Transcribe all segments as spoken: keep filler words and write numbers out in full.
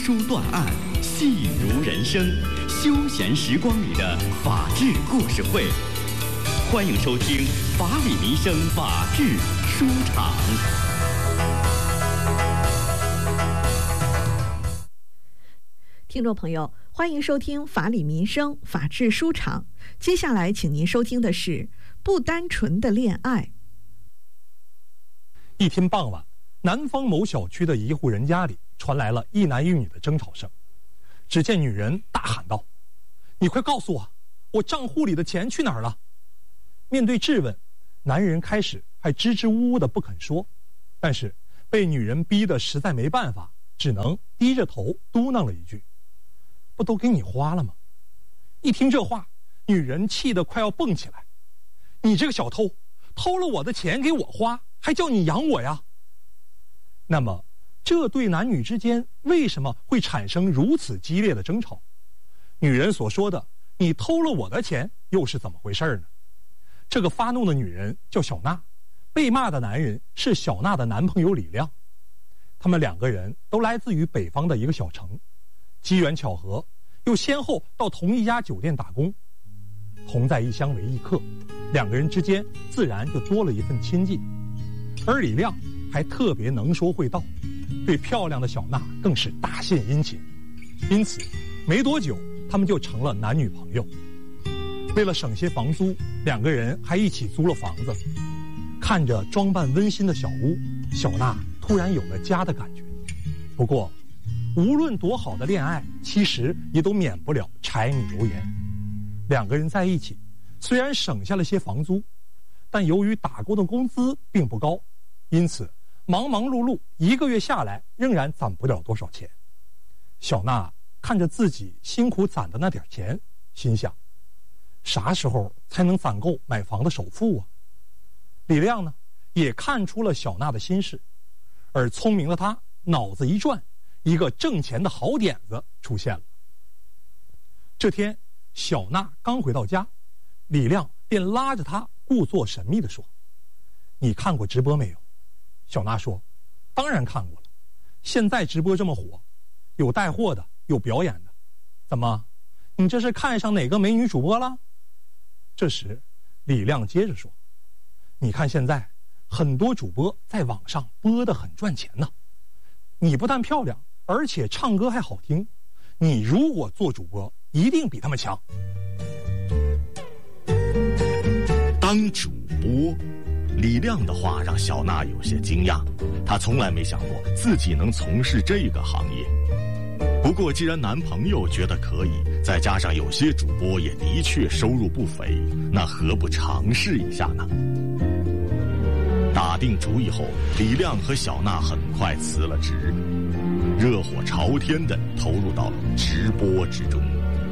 书断案，戏如人生，休闲时光里的法治故事会。欢迎收听法理民生法治书场。 听众朋友，欢迎收听法理民生法治书场。接下来，请您收听的是不单纯的恋爱。 一天傍晚，南方某小区的一户人家里传来了一男一女的争吵声。只见女人大喊道：“你快告诉我，我账户里的钱去哪儿了？”面对质问，男人开始还支支吾吾的不肯说，但是被女人逼得实在没办法，只能低着头嘟囔了一句：“不都给你花了吗？”一听这话，女人气得快要蹦起来：“你这个小偷，偷了我的钱给我花，还叫你养我呀？”那么这对男女之间为什么会产生如此激烈的争吵？女人所说的你偷了我的钱又是怎么回事呢？这个发怒的女人叫小娜，被骂的男人是小娜的男朋友李亮。他们两个人都来自于北方的一个小城，机缘巧合又先后到同一家酒店打工，同在异乡为异客，两个人之间自然就多了一份亲近。而李亮还特别能说会道，对漂亮的小娜更是大献殷勤，因此没多久他们就成了男女朋友。为了省些房租，两个人还一起租了房子。看着装扮温馨的小屋，小娜突然有了家的感觉。不过无论多好的恋爱，其实也都免不了柴米油盐。两个人在一起虽然省下了些房租，但由于打工的工资并不高，因此忙忙碌碌一个月下来仍然攒不了多少钱。小娜看着自己辛苦攒的那点钱，心想啥时候才能攒够买房的首付啊？李亮呢，也看出了小娜的心事，而聪明的他脑子一转，一个挣钱的好点子出现了。这天小娜刚回到家，李亮便拉着她故作神秘地说：“你看过直播没有？”小娜说：“当然看过了，现在直播这么火，有带货的，有表演的，怎么，你这是看上哪个美女主播了？”这时李亮接着说：“你看现在很多主播在网上播得很赚钱呢，你不但漂亮，而且唱歌还好听，你如果做主播一定比他们强。” 当主播，李亮的话让小娜有些惊讶，她从来没想过自己能从事这个行业。不过既然男朋友觉得可以，再加上有些主播也的确收入不菲，那何不尝试一下呢？打定主意后，李亮和小娜很快辞了职，热火朝天地投入到了直播之中。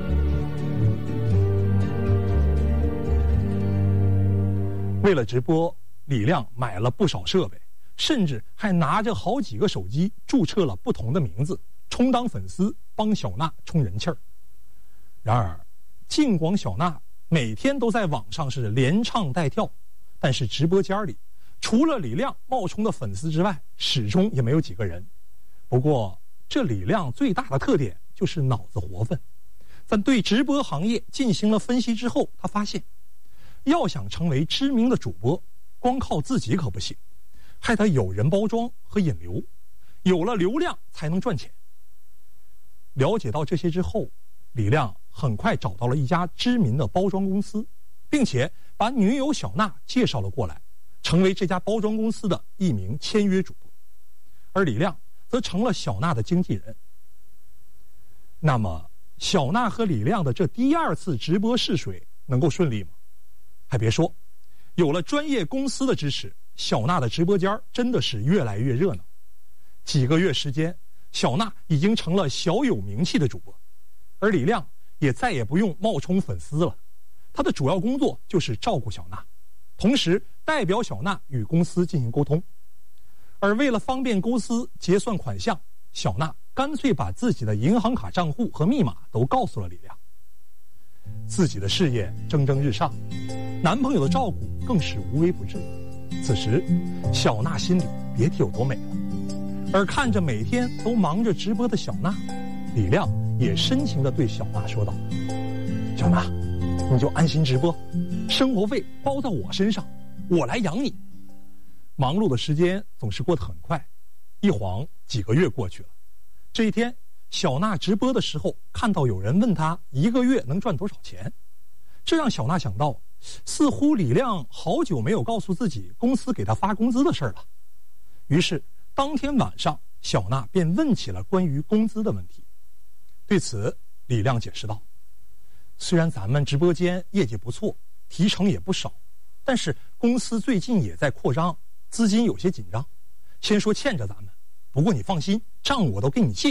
为了直播，李亮买了不少设备，甚至还拿着好几个手机注册了不同的名字，充当粉丝，帮小娜充人气儿。然而尽管小娜每天都在网上是连唱带跳，但是直播间里除了李亮冒充的粉丝之外，始终也没有几个人。不过这李亮最大的特点就是脑子活泛，在对直播行业进行了分析之后，他发现要想成为知名的主播，光靠自己可不行，还得有人包装和引流，有了流量才能赚钱。了解到这些之后，李亮很快找到了一家知名的包装公司，并且把女友小娜介绍了过来，成为这家包装公司的一名签约主播，而李亮则成了小娜的经纪人。那么小娜和李亮的这第二次直播试水能够顺利吗？还别说，有了专业公司的支持，小娜的直播间真的是越来越热闹。几个月时间，小娜已经成了小有名气的主播，而李亮也再也不用冒充粉丝了，他的主要工作就是照顾小娜，同时代表小娜与公司进行沟通。而为了方便公司结算款项，小娜干脆把自己的银行卡账户和密码都告诉了李亮。自己的事业蒸蒸日上，男朋友的照顾更是无微不至。此时小娜心里别提有多美了，而看着每天都忙着直播的小娜， 李亮也深情地对小娜说道：“小娜，你就安心直播，生活费包在我身上，我来养你。”忙碌的时间总是过得很快，一晃几个月过去了。这一天，小娜直播的时候，看到有人问她一个月能赚多少钱，这让小娜想到，似乎李亮好久没有告诉自己公司给他发工资的事儿了。于是当天晚上，小娜便问起了关于工资的问题。对此，李亮解释道：“虽然咱们直播间业绩不错，提成也不少，但是公司最近也在扩张，资金有些紧张，先说欠着咱们。不过你放心，账我都给你记